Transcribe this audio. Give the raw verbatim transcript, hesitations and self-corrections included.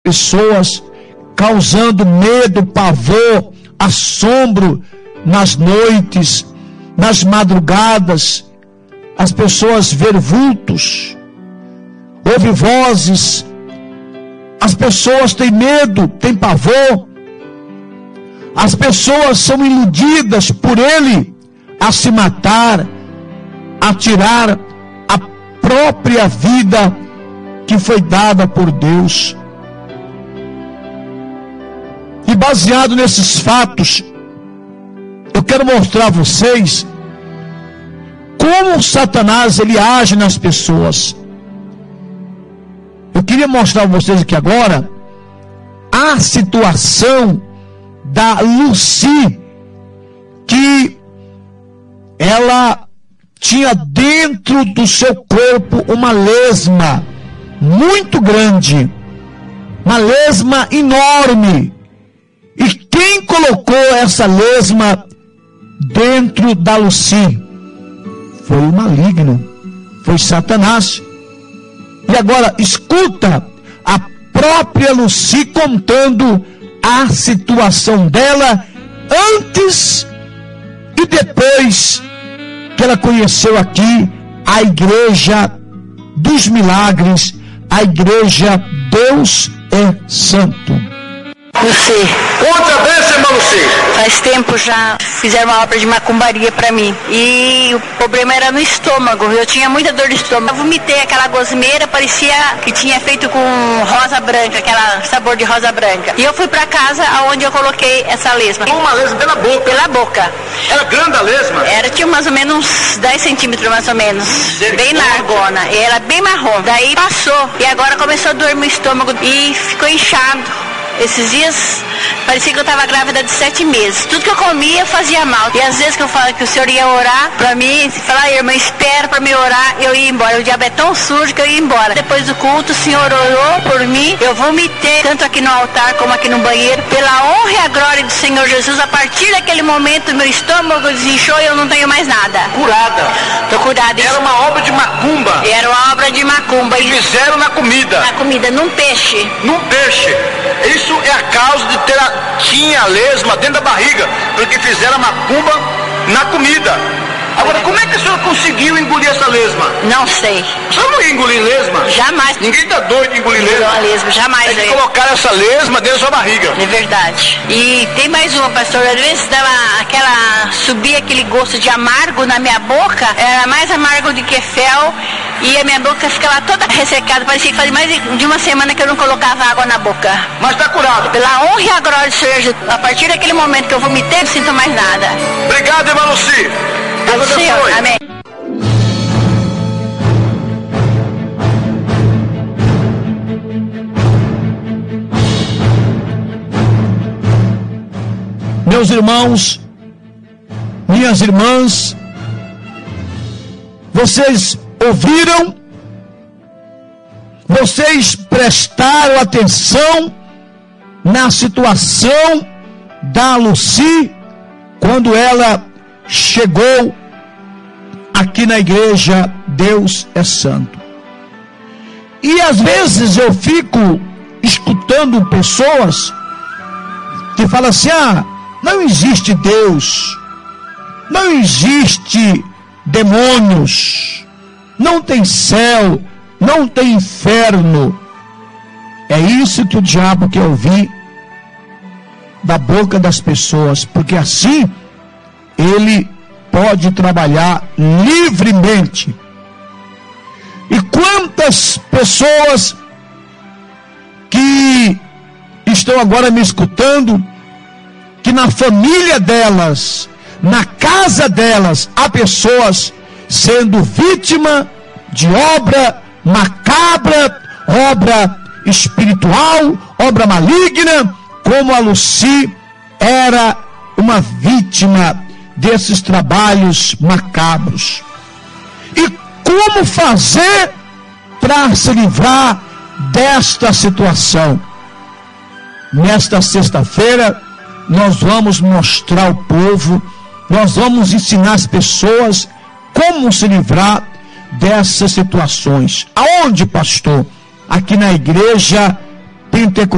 pessoas, causando medo, pavor, assombro nas noites, nas madrugadas. As pessoas veem vultos, ouvem vozes, as pessoas têm medo, têm pavor, as pessoas são iludidas por ele a se matar, a tirar a própria vida que foi dada por Deus. E baseado nesses fatos, eu quero mostrar a vocês como Satanás ele age nas pessoas. Eu queria mostrar a vocês aqui agora a situação da Lucy, que ela tinha dentro do seu corpo uma lesma muito grande, uma lesma enorme. E quem colocou essa lesma dentro da Lucy? Foi o maligno, foi Satanás. E agora escuta a própria Lucy contando a situação dela antes e depois que ela conheceu aqui a igreja dos milagres, a igreja Deus é Santo. Lucy. Conta a bênção, irmã Lucy. Faz tempo já fizeram uma obra de macumbaria pra mim. E o problema era no estômago. Eu tinha muita dor de estômago. Eu vomitei aquela gosmeira, parecia que tinha feito com rosa branca, aquela sabor de rosa branca. E eu fui pra casa onde eu coloquei essa lesma. Uma lesma pela boca? Pela boca. Era grande a lesma? Era, tinha mais ou menos uns dez centímetros, mais ou menos. Bem largona. E era bem marrom. Daí passou. E agora começou a doer meu estômago e ficou inchado. Esses dias, parecia que eu estava grávida de sete meses. Tudo que eu comia fazia mal. E às vezes que eu falo que o senhor ia orar pra mim, falar, irmã, espera pra me orar, eu ia embora. O diabo é tão sujo que eu ia embora. Depois do culto, o senhor orou por mim, eu vomitei, tanto aqui no altar como aqui no banheiro. Pela honra e a glória do Senhor Jesus, a partir daquele momento, meu estômago desinchou e eu não tenho mais nada. Curada. Tô curada. Era uma obra de macumba. Era uma obra de macumba. E fizeram na comida. Na comida, num peixe. Num peixe. Isso é a causa de ter a, tinha a lesma dentro da barriga, porque fizeram a macumba na comida. Agora, como é que a senhora conseguiu engolir essa lesma? Não sei. A senhora não ia engolir lesma? Jamais. Ninguém tá doido de engolir lesma. Não, lesma, jamais. É que colocaram essa lesma dentro da sua barriga. É verdade. E tem mais uma, pastor. Às vezes dava aquela, subia aquele gosto de amargo na minha boca, era mais amargo do que fel, e a minha boca ficava toda ressecada. Parecia que fazia mais de uma semana que eu não colocava água na boca. Mas tá curado. Pela honra e a glória do Senhor Jesus. A partir daquele momento que eu vomitei, não sinto mais nada. Obrigado, irmã Lucy. Deus Senhor. Amém. Meus irmãos, minhas irmãs, vocês ouviram? Vocês prestaram atenção na situação da Lucy quando ela chegou aqui na igreja Deus é Santo? E às vezes eu fico escutando pessoas que falam assim: ah, não existe Deus, não existe demônios, não tem céu, não tem inferno. É isso que o diabo quer ouvir da boca das pessoas, porque assim ele pode trabalhar livremente. E quantas pessoas que estão agora me escutando, que na família delas, na casa delas, há pessoas sendo vítima de obra macabra, obra espiritual, obra maligna, como a Lucy era uma vítima desses trabalhos macabros. E como fazer para se livrar desta situação? Nesta sexta-feira, nós vamos mostrar ao povo, nós vamos ensinar as pessoas como se livrar dessas situações. Aonde, pastor? Aqui na igreja Pentecostal.